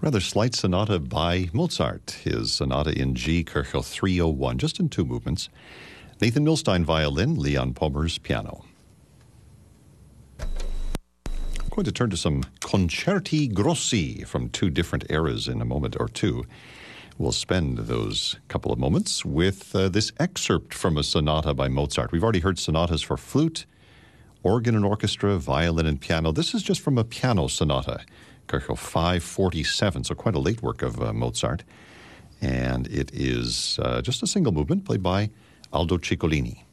Rather slight sonata by Mozart, his sonata in G, Köchel 301, just in two movements. Nathan Milstein, violin, Leon Pommers, piano. I'm going to turn to some concerti grossi from two different eras in a moment or two. We'll spend those couple of moments with this excerpt from a sonata by Mozart. We've already heard sonatas for flute, organ and orchestra, violin and piano. This is just from a piano sonata, Köchel 547, so quite a late work of Mozart. And it is just a single movement played by Aldo Ciccolini.